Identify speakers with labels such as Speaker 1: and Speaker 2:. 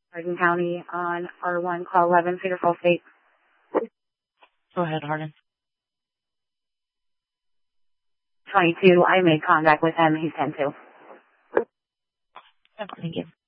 Speaker 1: Hardin County on R1, call 11, Cedar Falls State.
Speaker 2: Go ahead, Hardin.
Speaker 1: 22, I made contact with him. He's 10-2.
Speaker 2: Thank you.